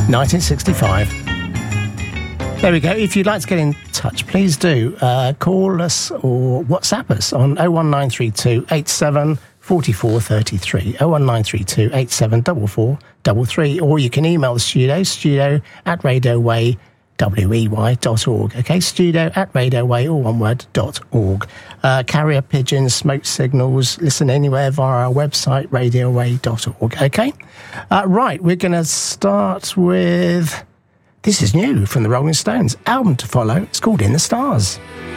1965. There we go. If you'd like to get in touch, please do call us or WhatsApp us on 01932 87 44 33, 01932 87 44 33, or you can email the studio@radioway.org. Okay, studio@radioway, all one word, .org. Carrier pigeons, smoke signals, listen anywhere via our website, radioway.org. Okay, right, we're going to start with, this is new from the Rolling Stones, album to follow. It's called In the Stars.